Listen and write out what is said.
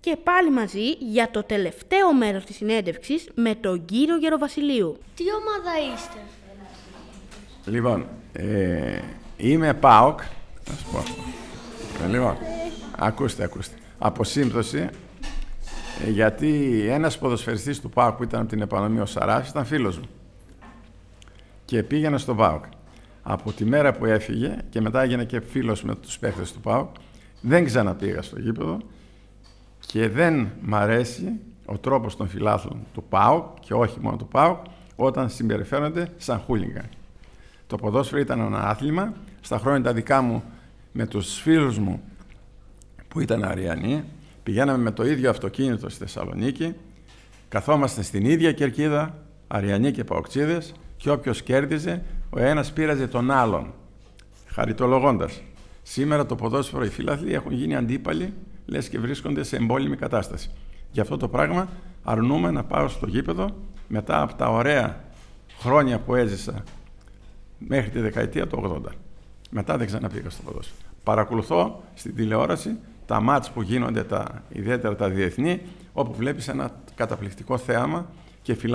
και πάλι μαζί για το τελευταίο μέρος της συνέντευξης με τον κύριο Γεροβασιλείου. Τι ομάδα είστε? Λοιπόν, είμαι ΠΑΟΚ, να σου πω. Λοιπόν, ακούστε. Από σύμπτωση, γιατί ένας ποδοσφαιριστής του ΠΑΟΚ που ήταν από την επανομή, ο Σαράφης, ήταν φίλος μου. Και πήγαινα στο ΠΑΟΚ. Από τη μέρα που έφυγε και μετά έγινε και φίλος με τους παίκτες του ΠΑΟΚ, δεν ξαναπήγα στο γήπεδο και δεν μ' αρέσει ο τρόπος των φιλάθλων του ΠΑΟΚ και όχι μόνο του ΠΑΟΚ όταν συμπεριφέρονται σαν χούλιγκαν. Το ποδόσφαιρο ήταν ένα άθλημα. Στα χρόνια τα δικά μου με τους φίλους μου που ήταν Αριανοί, πηγαίναμε με το ίδιο αυτοκίνητο στη Θεσσαλονίκη, καθόμαστε στην ίδια κερκίδα, Αριανοί και Παοκτσίδες, και όποιος κέρδιζε, ο ένας πείραζε τον άλλον, χαριτολογώντας. Σήμερα το ποδόσφαιρο, οι φίλαθλοι έχουν γίνει αντίπαλοι, λες και βρίσκονται σε εμπόλεμη κατάσταση. Γι' αυτό το πράγμα αρνούμε να πάω στο γήπεδο μετά από τα ωραία χρόνια που έζησα μέχρι τη δεκαετία του 80. Μετά δεν ξαναπήγα στο ποδόσφαιρο. Παρακολουθώ στην τηλεόραση τα μάτς που γίνονται, ιδιαίτερα τα διεθνή, όπου βλέπεις ένα καταπληκτικό θέαμα και